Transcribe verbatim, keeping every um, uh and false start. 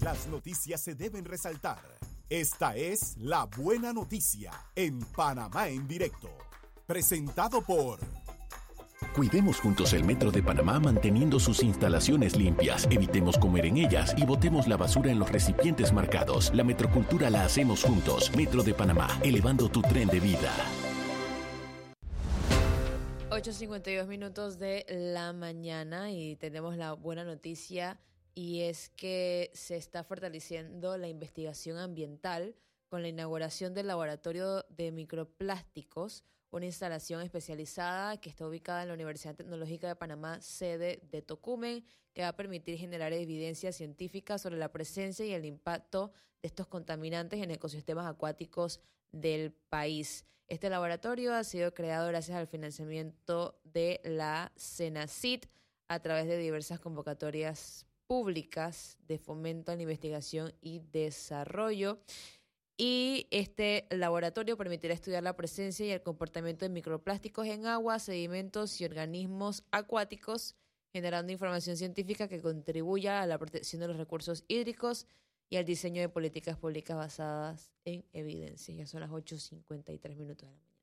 Las noticias se deben resaltar. Esta es La Buena Noticia en Panamá en Directo. Presentado por... Cuidemos juntos el Metro de Panamá manteniendo sus instalaciones limpias. Evitemos comer en ellas y botemos la basura en los recipientes marcados. La metrocultura la hacemos juntos. Metro de Panamá, elevando tu tren de vida. ocho cincuenta y dos minutos de la mañana y tenemos la buena noticia, y es que se está fortaleciendo la investigación ambiental con la inauguración del Laboratorio de Microplásticos, una instalación especializada que está ubicada en la Universidad Tecnológica de Panamá, sede de Tocumen, que va a permitir generar evidencia científica sobre la presencia y el impacto de estos contaminantes en ecosistemas acuáticos del país. Este laboratorio ha sido creado gracias al financiamiento de la CENACIT a través de diversas convocatorias públicas de fomento a la investigación y desarrollo. Y este laboratorio permitirá estudiar la presencia y el comportamiento de microplásticos en agua, sedimentos y organismos acuáticos, generando información científica que contribuya a la protección de los recursos hídricos y al diseño de políticas públicas basadas en evidencia. Ya son las ocho cincuenta y tres minutos de la mañana.